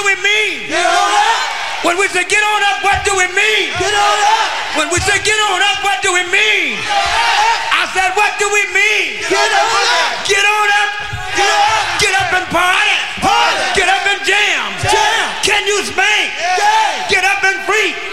we mean? Get on up. When we say get on up, what do we mean? Get on up. When we say get on up, what do we mean? I said, what do we mean? Get on up. Get on up. Get up. Get up and party. Party. Get up and jam. Jam. Can you spank? Yeah. Get up and freak.